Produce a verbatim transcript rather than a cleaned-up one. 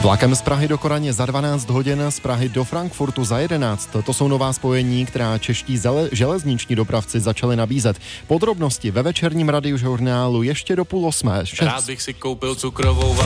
Vlakem z Prahy do Koraně za dvanáct hodin, z Prahy do Frankfurtu za jedenáct. To jsou nová spojení, která čeští zele, železniční dopravci začali nabízet. Podrobnosti ve večerním radiožurnálu ještě do půl osmé. Rád bych si koupil cukrovou